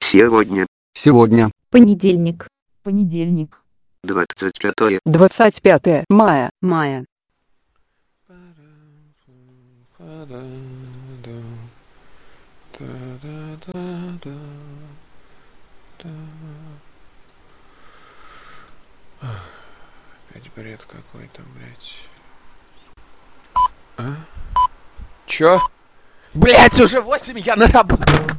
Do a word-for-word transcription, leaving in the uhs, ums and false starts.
Сегодня Сегодня Понедельник. Понедельник. двадцать пятое двадцать пятое мая. Мая. Опять бред какой-то, блядь. А? Чё? Блядь, уже восемь, я на работе.